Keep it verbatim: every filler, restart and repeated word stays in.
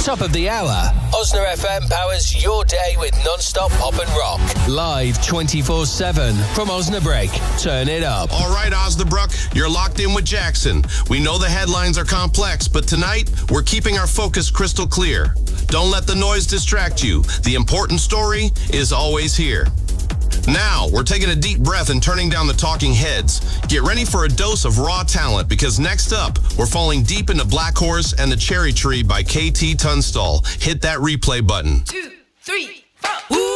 Top of the hour. Osna F M powers your day with non-stop pop and rock. Live twenty-four seven from Osnabrück. Turn it up. All right, Osnabrück, you're locked in with Jackson. We know the headlines are complex, but tonight we're keeping our focus crystal clear. Don't let the noise distract you. The important story is always here. Now, we're taking a deep breath and turning down the talking heads. Get ready for a dose of raw talent, because next up, we're falling deep into Black Horse and the Cherry Tree by K T Tunstall. Hit that replay button. Two, three, four.